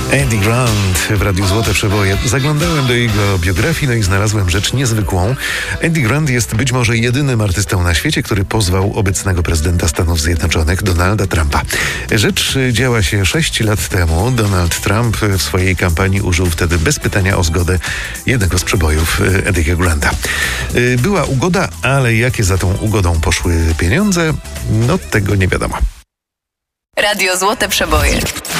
Eddie Grant w Radiu Złote Przeboje. Zaglądałem do jego biografii, i znalazłem rzecz niezwykłą. Eddie Grant jest być może jedynym artystą na świecie, który pozwał obecnego prezydenta Stanów Zjednoczonych, Donalda Trumpa. Rzecz działa się 6 lat temu. Donald Trump w swojej kampanii użył wtedy bez pytania o zgodę jednego z przebojów Eddiego Granta. Była ugoda, ale jakie za tą ugodą poszły pieniądze, tego nie wiadomo. Radio Złote Przeboje.